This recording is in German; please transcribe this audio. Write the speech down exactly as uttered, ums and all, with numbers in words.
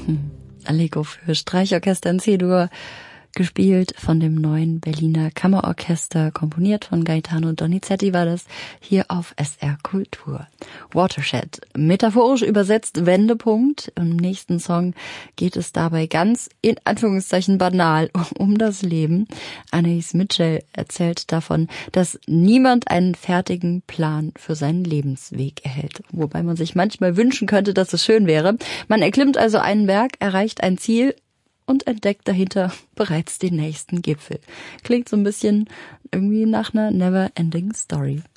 Allegro für Streichorchester in C-Dur, gespielt von dem neuen Berliner Kammerorchester, komponiert von Gaetano Donizetti war das, hier auf S R Kultur. Watershed, metaphorisch übersetzt Wendepunkt. Im nächsten Song geht es dabei ganz, in Anführungszeichen banal, um das Leben. Anaïs Mitchell erzählt davon, dass niemand einen fertigen Plan für seinen Lebensweg erhält. Wobei man sich manchmal wünschen könnte, dass es schön wäre. Man erklimmt also einen Berg, erreicht ein Ziel und entdeckt dahinter bereits den nächsten Gipfel. Klingt so ein bisschen irgendwie nach einer Never-Ending Story.